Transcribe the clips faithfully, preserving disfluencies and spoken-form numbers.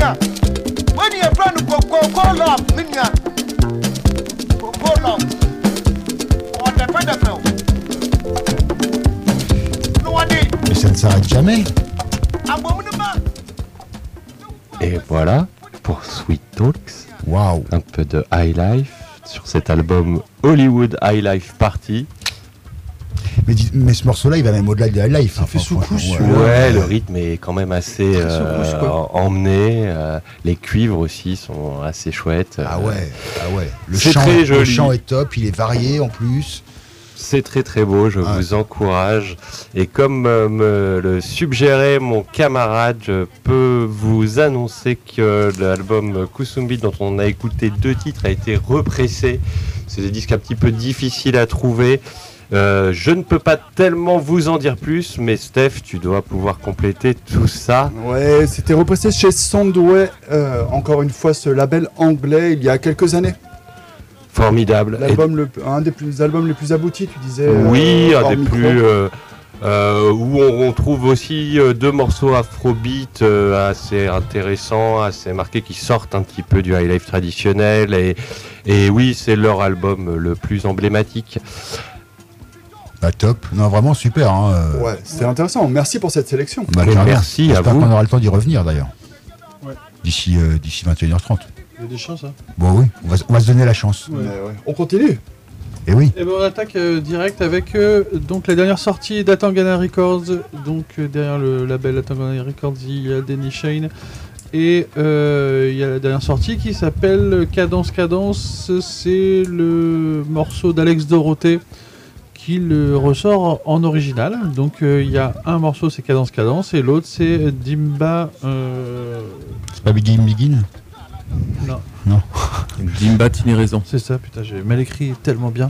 Minya. When you plan to go call up, Minya. Go long. On the pedal. No one day. Mais ça ne s'arrête jamais. Et voilà pour Sweet Talks. Waouh. Un peu de High Life sur cet album Hollywood High Life Party. Mais, mais ce morceau-là, il va même au-delà de High Life. Ça hein, fait sous-couche. Ouais, ouais, le rythme est quand même assez euh, emmené. Euh, les cuivres aussi sont assez chouettes. Ah ouais, ah ouais. Le c'est chant, très le joli. chant est top, il est varié en plus. C'est très très beau, je ouais. vous encourage. Et comme euh, me le suggérait mon camarade, je peux vous annoncer que l'album Kusumbi, dont on a écouté deux titres, a été repressé. C'est des disques un petit peu difficiles à trouver. Euh, je ne peux pas tellement vous en dire plus, mais Steph, tu dois pouvoir compléter tout ça. Ouais, c'était repressé chez Soundway, euh, encore une fois ce label anglais, il y a quelques années. Formidable. L'album le, un des plus, albums les plus aboutis, tu disais. Oui, euh, un hors des micro. plus... Euh, euh, où on, on trouve aussi euh, deux morceaux afrobeat euh, assez intéressants, assez marqués, qui sortent un petit peu du high life traditionnel. Et, et oui, c'est leur album le plus emblématique. Bah top, non vraiment super. Hein. Ouais, c'était intéressant. Merci pour cette sélection. Bah, merci à J'espère vous. qu'on aura le temps d'y revenir d'ailleurs. Ouais. D'ici, euh, d'ici vingt et une heures trente. Il y a des chances, hein. Bon oui, on va, on va se donner la chance. Ouais. Mais ouais. On continue. Et oui. Et ben on attaque euh, direct avec euh, donc la dernière sortie d'Atangana Records. Donc euh, derrière le label Atangana Records, il y a Denny Shane. Et euh, il y a la dernière sortie qui s'appelle Cadence Cadence. C'est le morceau d'Alex Dorothée qui le ressort en original. Donc euh, il y a un morceau, c'est Cadence Cadence, et l'autre c'est Dimba. Euh... C'est pas Begin Begin? Non. Non. Dimba Raison. C'est ça, putain, j'ai mal écrit tellement bien.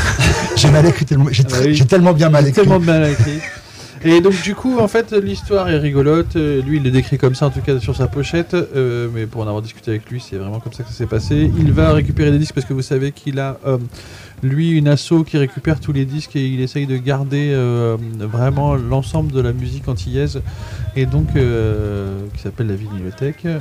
J'ai mal écrit tellement, j'ai, Ah oui. j'ai tellement bien mal J'ai écrit. tellement mal écrit. Et donc du coup, en fait, l'histoire est rigolote. Euh, Lui, il le décrit comme ça, en tout cas sur sa pochette. Euh, mais pour en avoir discuté avec lui, c'est vraiment comme ça que ça s'est passé. Il va récupérer des disques parce que vous savez qu'il a, euh, lui, une asso qui récupère tous les disques et il essaye de garder euh, vraiment l'ensemble de la musique antillaise. Et donc, euh, qui s'appelle la Vinylothèque, euh,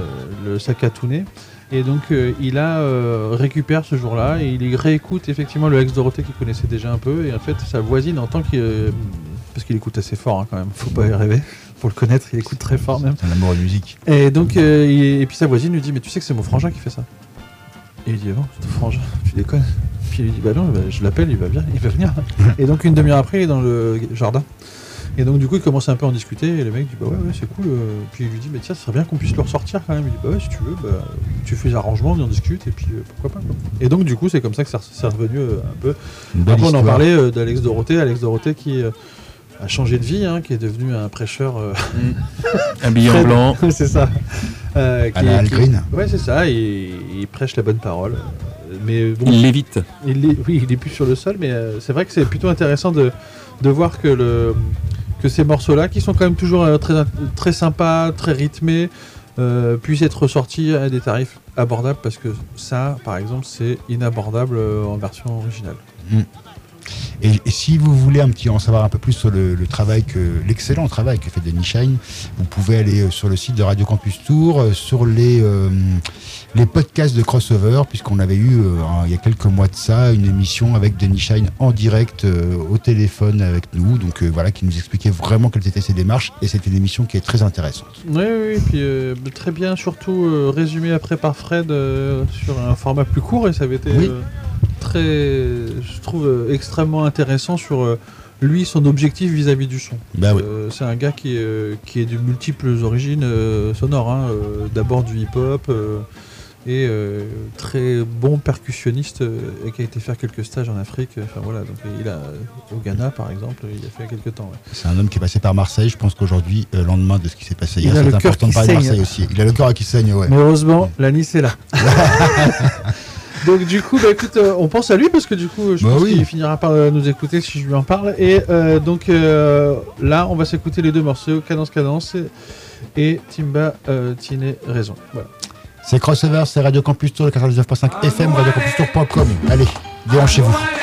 le Sakatouné. Et donc euh, il a euh, récupère ce jour-là et il réécoute effectivement le Alex Dorothée qu'il connaissait déjà un peu. Et en fait, sa voisine entend qu'il... Euh, parce qu'il écoute assez fort hein, quand même, faut pas y rêver. Pour le connaître, il écoute très fort même. C'est un amour de musique. Et donc, euh, il, et puis sa voisine lui dit, mais tu sais que c'est mon frangin qui fait ça. Et il dit, non, c'est ton frangin, tu déconnes. Puis il lui dit, bah non, bah, je l'appelle, il va venir. Il va venir. Et donc une demi-heure après, il est dans le jardin. Et donc du coup, il commence un peu à en discuter. Et le mec dit, bah ouais, ouais, c'est cool. Euh, puis il lui dit, mais tiens, ça serait bien qu'on puisse le ressortir quand même. Il dit, bah ouais, si tu veux, bah, tu fais les arrangements, on en discute, et puis euh, pourquoi pas. Quoi. Et donc du coup, c'est comme ça que ça c'est revenu euh, un peu. Une belle Après, on en histoire. parlait euh, d'Alex Dorothée. Alex Dorothée qui euh, a changé de vie, hein, qui est devenu un prêcheur. Euh, Habillé en blanc. c'est ça. Euh, qui À la est- Al qui- Green. Ouais, c'est ça. Et il prêche la bonne parole. Euh, Mais bon, Il l'évite. il est, oui, il est plus sur le sol, mais euh, c'est vrai que c'est plutôt intéressant de, de voir que, le, que ces morceaux-là, qui sont quand même toujours euh, très, très sympas, très rythmés, euh, puissent être ressortis à des tarifs abordables, parce que ça, par exemple, c'est inabordable euh, en version originale. Mm. Et, et si vous voulez un petit en savoir un peu plus sur le, le travail que l'excellent travail que fait Denny Shine, vous pouvez aller euh, sur le site de Radio Campus Tour, euh, sur les euh, les podcasts de Crossover, puisqu'on avait eu euh, un- il y a quelques mois de ça une émission avec Denny Shine en direct euh, au téléphone avec nous, donc euh, voilà, qui nous expliquait vraiment quelles étaient ses démarches, et c'était une émission qui est très intéressante. Oui, oui, et puis euh, très bien, surtout euh, résumé après par Fred euh, sur un format plus court, et ça avait été Oui. euh, très, je trouve, euh, extrêmement intéressant sur euh, lui, son objectif vis-à-vis du son. Bah oui. Euh, c'est un gars qui, euh, qui est de multiples origines euh, sonores, hein, euh, d'abord du hip-hop, euh, et euh, très bon percussionniste, euh, et qui a été faire quelques stages en Afrique. Enfin voilà, donc il a au Ghana par exemple, il a fait quelques temps. Ouais. C'est un homme qui est passé par Marseille. Je pense qu'aujourd'hui, euh, lendemain de ce qui s'est passé Il hier, a c'est le cœur important de qui parler de saigne. Marseille aussi. Il a le cœur qui saigne, ouais. Mais heureusement, la Nice est là. Donc du coup, bah, écoute, euh, on pense à lui parce que du coup, je Bah pense oui. qu'il finira par euh, nous écouter si je lui en parle. Et euh, donc euh, là, on va s'écouter les deux morceaux, Cadence Cadence et Timba euh, Tiné Raison. Voilà. C'est Crossover, c'est Radio Campus Tour, le quatre-vingt-dix-neuf point cinq F M, radio campus tour point com. Allez, déranchez-vous.